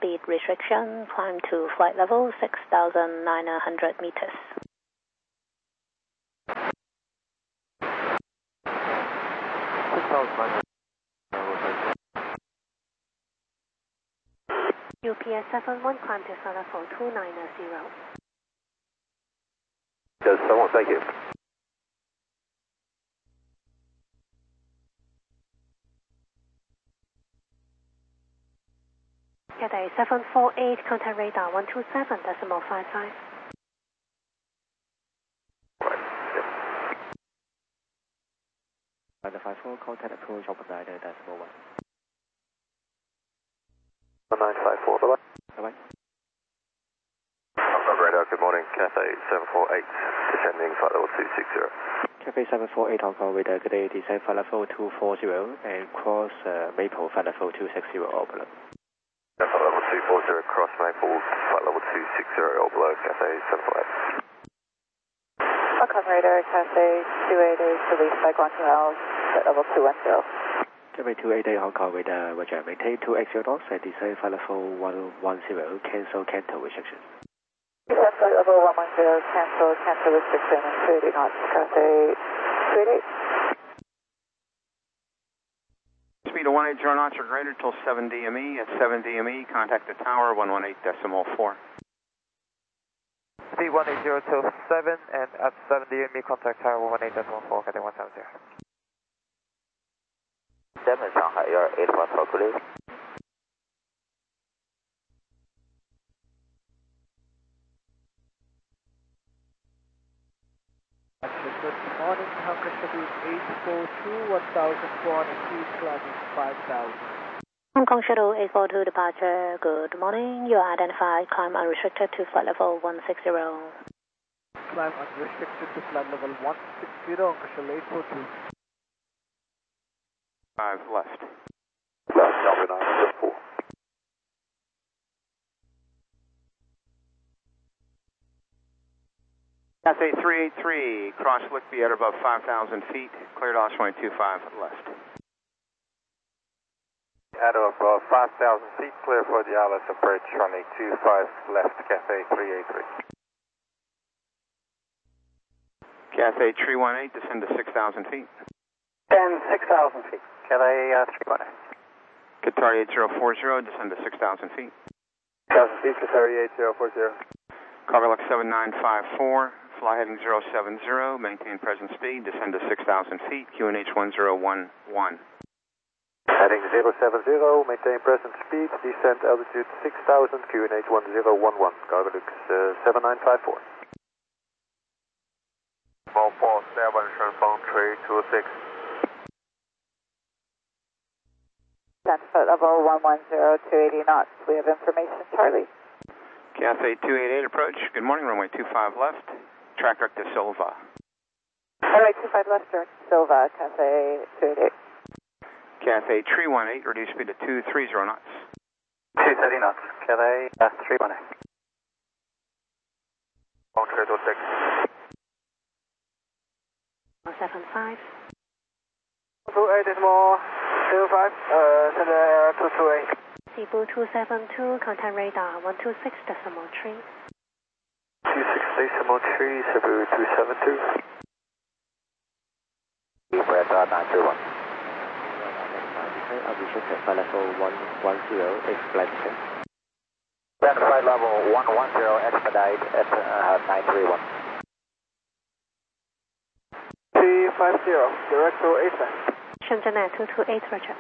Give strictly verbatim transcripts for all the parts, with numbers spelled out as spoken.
speed restriction, climb to flight level six thousand nine hundred meters. U P S seven one, climb to flight level two nine zero. Yes, seven, thank you. Cathay seven four eight, contact radar one two seven decimal five five. Right, yep. Radar five four, contact approach opposite decimal one. one nine five four, bye bye. Bye bye. Hong Radar, good morning, Cathay seven four eight, descending flight level two six zero. Cathay seven four eight, Hong Kong Radar, good day, descend flight level two four zero and cross uh, Maple flight level two six zero or below. Flight level two four zero, cross Maple, flight level two six zero or below, Cathay seven four eight. Hong Kong Radar, Cathay two eight eight, release by Guangzhou House, flight level two one zero. Cathay two eight eight, Hong Kong Radar, Roger, maintain two X zero knots and descend flight level one one zero, cancel Canto restriction. Descend flight level one one zero, cancel, cancel restriction, and two eighty knots, Cathay two eight eight. Speed of one eighty knots or greater till seven D M E. At seven D M E, contact the tower one one eight decimal four. Speed one eighty till seven and at seven D M E, contact tower one one eight decimal four, Cathay one seven zero. seven Shanghai, you are eight one calculate. Good morning, Hongkong Schedule eight four two, one thousand four hundred feet, climbing five thousand. Hong Kong Shuttle eight four two departure, good morning. You are identified, climb unrestricted to flight level one six zero. Climb unrestricted to flight level one six zero, Hong Kong Shuttle eight four two. Five left. Left, Delta nine hundred four. Cathay three eight three, cross Lickby at above five thousand feet, cleared osprey two five left. At above five thousand feet, clear for the Alice approach, runway two five left, Cathay three eight three. Cathay three one eight, descend to six thousand feet. Ten, six thousand feet, Cathay uh, three one eight. Qatar eight zero four zero, descend to six thousand feet. six thousand feet, Qatar eight zero four zero. Carvelux seven nine five four, fly heading zero seven zero, maintain present speed, descend to six thousand feet, Q N H one zero one one. Heading zero seven zero, maintain present speed, descend altitude six thousand, Q N H one zero one one, Carvelux uh, seven nine five four. four four seven, 顺风three two six. Descend flight level one one zero, two eighty knots. We have information, Charlie. Cathay two eight eight approach, good morning, runway two five left, track direct to Silva. Runway two five left, direct to Silva, Cathay two eight eight. Cathay three one eight, reduce speed to two three zero knots. two thirty knots, Cathay uh, three one eight. Long three two six. seven five. two eight is more, zero five, uh, send uh, two two eight. Cebu two seven two, contact radar one two six decimal three. two six decimal three, Cebu two seven two. Radar nine three one. Unrestricted flight level one one zero, expedited. Then flight level one one zero, expedite at uh, nine three one. three five zero, direct to A S A N. Shenzhen Air two two eight, Roger.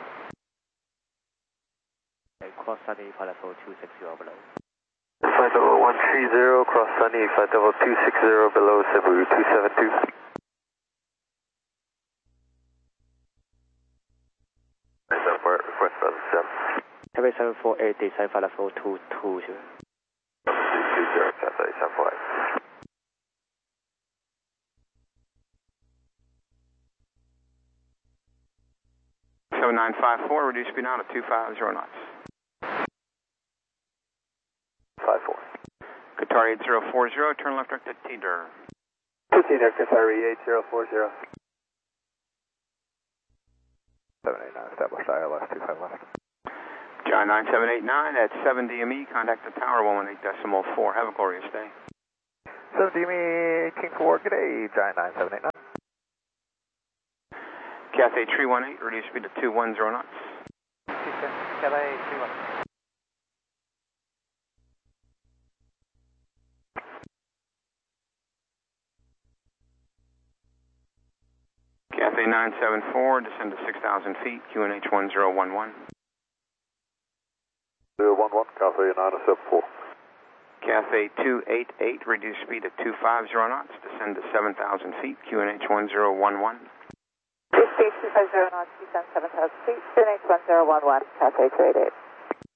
Cross Sunny flight level two six zero below. Flight level one three zero, cross Sunny, flight level two six zero below Cebu two seven two. Request for seven. Cathay seven four eight, descend flight level two two zero. two two zero, Cathay seven four eight. seven nine five four, reduce speed now to two five zero knots. five four. Qatar eight zero four zero, turn left direct to Teeder. two Teeder, Qatar eight zero four zero. seven eight nine, established I L S two five left. Uh, nine seven eight nine at seven D M E, contact the tower one one eight decimal four. Have a glorious day. seven D M E eighteen four, good day, Giant nine seven eight nine. Cathay three one eight, reduce speed to two one zero knots. Cathay three one eight. Cathay nine seven four, descend to six thousand feet, Q N H one zero one one. zero one one, Cathay nine seven four. Cathay two eight eight, reduce speed to two five zero knots, descend to seven thousand feet, Q N H one zero one one. Speed two five zero knots, descend seven thousand feet, Q N H one zero one one, Cathay two eight eight.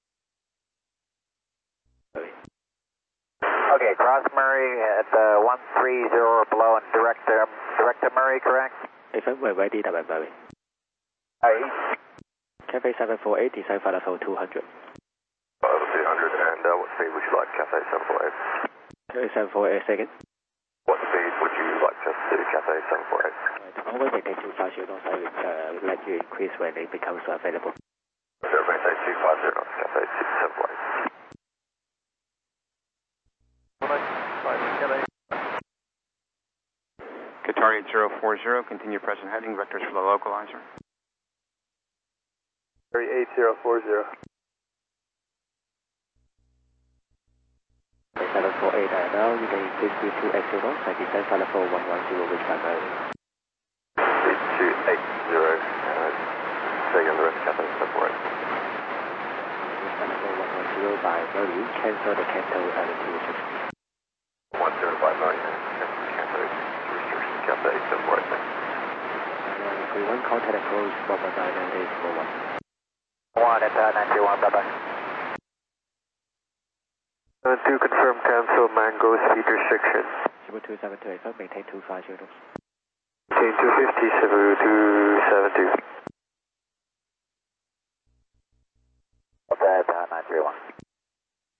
Okay, cross Murray at uh, one three zero or below and direct, um, direct to Murray, correct? If we're ready, double Murray. Aye. Cathay seven four eight, design flight level two hundred. Level two hundred, and uh, what speed would you like, Cathay seven four eight? Cathay seven four eight, second. What speed would you like to do, Cathay seven four eight? Always maintain two five zero knots. I will uh, let you increase when it becomes available. So maintain two five zero knots, Cathay seven four eight. Qatar eight zero four zero, continue present heading, vectors for the localizer. eight zero four zero. seven four eight, uh, now you can increase speed to X zero knots. I descend flight level one one zero with my Murray. Speed two eight zero, uh, say again the rest, Cathay seven four eight. Flight level one one zero by Murray, cancel the cancel altitude restriction. one zero by Murray, Cathay restriction, Cathay seven four eight. three one, contact approach one one nine nine eight four one. one at uh, nine two one, bye bye. seven two, confirm cancel Mango speed restriction. zero two seven two eight, maintain two five zero knots. Maintain two fifty, zero two seven two.